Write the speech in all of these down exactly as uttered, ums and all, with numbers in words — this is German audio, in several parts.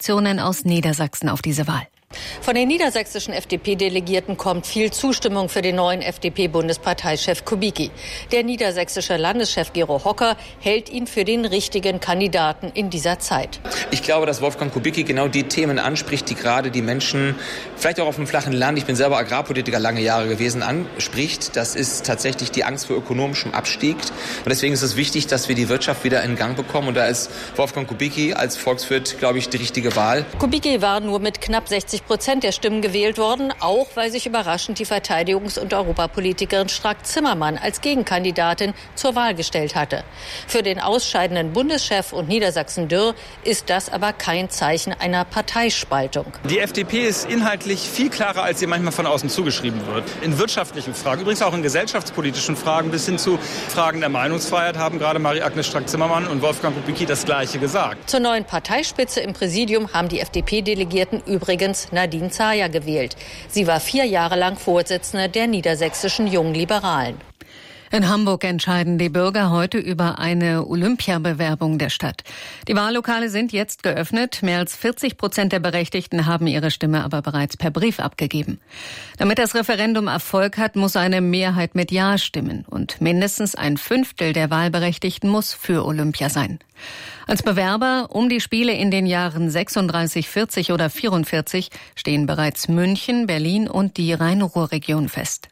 Reaktionen aus Niedersachsen auf diese Wahl. Von den niedersächsischen F D P-Delegierten kommt viel Zustimmung für den neuen F D P-Bundesparteichef Kubicki. Der niedersächsische Landeschef Gero Hocker hält ihn für den richtigen Kandidaten in dieser Zeit. Ich glaube, dass Wolfgang Kubicki genau die Themen anspricht, die gerade die Menschen, vielleicht auch auf dem flachen Land, ich bin selber Agrarpolitiker lange Jahre gewesen, anspricht. Das ist tatsächlich die Angst vor ökonomischem Abstieg. Und deswegen ist es wichtig, dass wir die Wirtschaft wieder in Gang bekommen. Und da ist Wolfgang Kubicki als Volkswirt, glaube ich, die richtige Wahl. Kubicki war nur mit knapp sechzig Prozent der Stimmen gewählt worden, auch weil sich überraschend die Verteidigungs- und Europapolitikerin Strack-Zimmermann als Gegenkandidatin zur Wahl gestellt hatte. Für den ausscheidenden Bundeschef und Niedersachsen-Dürr ist das aber kein Zeichen einer Parteispaltung. Die F D P ist inhaltlich viel klarer, als ihr manchmal von außen zugeschrieben wird. In wirtschaftlichen Fragen, übrigens auch in gesellschaftspolitischen Fragen bis hin zu Fragen der Meinungsfreiheit haben gerade Marie-Agnes Strack-Zimmermann und Wolfgang Kubicki das Gleiche gesagt. Zur neuen Parteispitze im Präsidium haben die F D P-Delegierten übrigens Nadine Zaja gewählt. Sie war vier Jahre lang Vorsitzende der niedersächsischen Jungen Liberalen. In Hamburg entscheiden die Bürger heute über eine Olympiabewerbung der Stadt. Die Wahllokale sind jetzt geöffnet. Mehr als vierzig Prozent der Berechtigten haben ihre Stimme aber bereits per Brief abgegeben. Damit das Referendum Erfolg hat, muss eine Mehrheit mit Ja stimmen. Und mindestens ein Fünftel der Wahlberechtigten muss für Olympia sein. Als Bewerber um die Spiele in den Jahren sechsunddreißig, vierzig oder vierundvierzig stehen bereits München, Berlin und die Rhein-Ruhr-Region fest.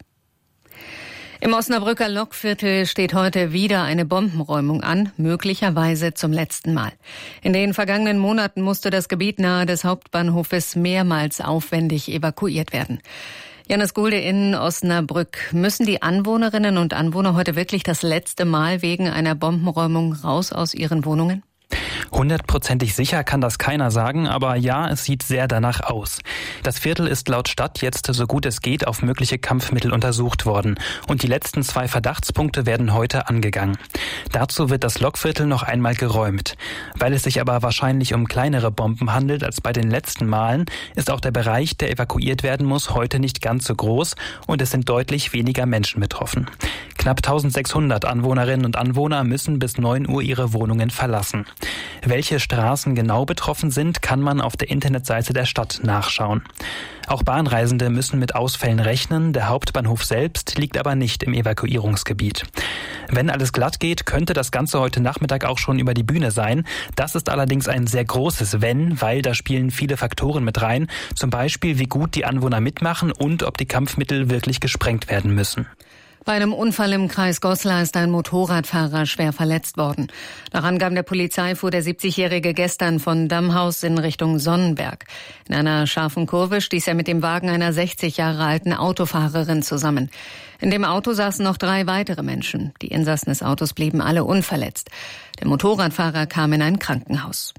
Im Osnabrücker Lokviertel steht heute wieder eine Bombenräumung an, möglicherweise zum letzten Mal. In den vergangenen Monaten musste das Gebiet nahe des Hauptbahnhofes mehrmals aufwendig evakuiert werden. Janis Gulde in Osnabrück. Müssen die Anwohnerinnen und Anwohner heute wirklich das letzte Mal wegen einer Bombenräumung raus aus ihren Wohnungen? Hundertprozentig sicher kann das keiner sagen, aber ja, es sieht sehr danach aus. Das Viertel ist laut Stadt jetzt so gut es geht auf mögliche Kampfmittel untersucht worden und die letzten zwei Verdachtspunkte werden heute angegangen. Dazu wird das Lokviertel noch einmal geräumt. Weil es sich aber wahrscheinlich um kleinere Bomben handelt als bei den letzten Malen, ist auch der Bereich, der evakuiert werden muss, heute nicht ganz so groß und es sind deutlich weniger Menschen betroffen. Knapp eintausendsechshundert Anwohnerinnen und Anwohner müssen bis neun Uhr ihre Wohnungen verlassen. Welche Straßen genau betroffen sind, kann man auf der Internetseite der Stadt nachschauen. Auch Bahnreisende müssen mit Ausfällen rechnen, der Hauptbahnhof selbst liegt aber nicht im Evakuierungsgebiet. Wenn alles glatt geht, könnte das Ganze heute Nachmittag auch schon über die Bühne sein. Das ist allerdings ein sehr großes Wenn, weil da spielen viele Faktoren mit rein, zum Beispiel wie gut die Anwohner mitmachen und ob die Kampfmittel wirklich gesprengt werden müssen. Bei einem Unfall im Kreis Goslar ist ein Motorradfahrer schwer verletzt worden. Nach Angaben der Polizei fuhr der siebzigjährige gestern von Dammhaus in Richtung Sonnenberg. In einer scharfen Kurve stieß er mit dem Wagen einer sechzig Jahre alten Autofahrerin zusammen. In dem Auto saßen noch drei weitere Menschen. Die Insassen des Autos blieben alle unverletzt. Der Motorradfahrer kam in ein Krankenhaus.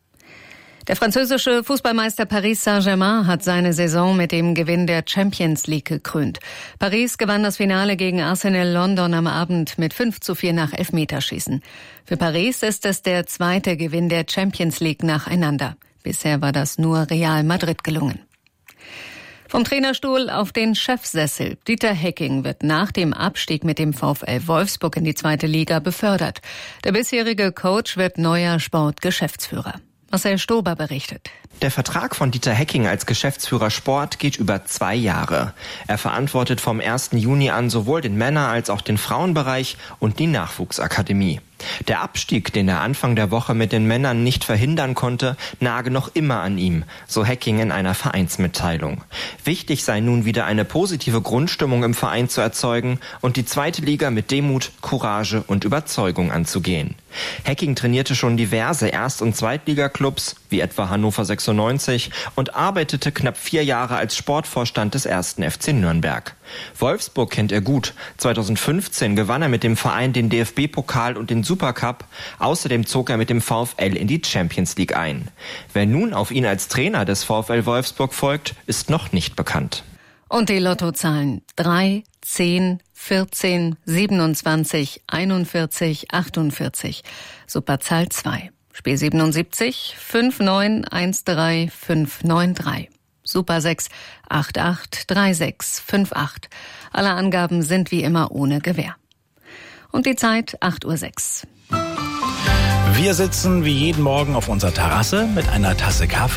Der französische Fußballmeister Paris Saint-Germain hat seine Saison mit dem Gewinn der Champions League gekrönt. Paris gewann das Finale gegen Arsenal London am Abend mit fünf zu vier nach Elfmeterschießen. Für Paris ist es der zweite Gewinn der Champions League nacheinander. Bisher war das nur Real Madrid gelungen. Vom Trainerstuhl auf den Chefsessel. Dieter Hecking wird nach dem Abstieg mit dem VfL Wolfsburg in die zweite Liga befördert. Der bisherige Coach wird neuer Sportgeschäftsführer. Marcel Stober berichtet. Der Vertrag von Dieter Hecking als Geschäftsführer Sport geht über zwei Jahre. Er verantwortet vom ersten Juni an sowohl den Männer- als auch den Frauenbereich und die Nachwuchsakademie. Der Abstieg, den er Anfang der Woche mit den Männern nicht verhindern konnte, nage noch immer an ihm, so Hecking in einer Vereinsmitteilung. Wichtig sei nun wieder eine positive Grundstimmung im Verein zu erzeugen und die zweite Liga mit Demut, Courage und Überzeugung anzugehen. Hecking trainierte schon diverse Erst- und Zweitligaklubs, wie etwa Hannover sechsundneunzig, und arbeitete knapp vier Jahre als Sportvorstand des ersten F C Nürnberg. Wolfsburg kennt er gut. zweitausendfünfzehn gewann er mit dem Verein den D F B-Pokal und den Supercup. Außerdem zog er mit dem VfL in die Champions League ein. Wer nun auf ihn als Trainer des VfL Wolfsburg folgt, ist noch nicht bekannt. Und die Lottozahlen drei, zehn, vierzehn, siebenundzwanzig, einundvierzig, achtundvierzig. Superzahl zwei. Spiel siebenundsiebzig, fünf neun eins drei fünf neun drei. Super sechs, acht acht drei sechs fünf acht. Alle Angaben sind wie immer ohne Gewähr. Und die Zeit acht Uhr sechs. Wir sitzen wie jeden Morgen auf unserer Terrasse mit einer Tasse Kaffee.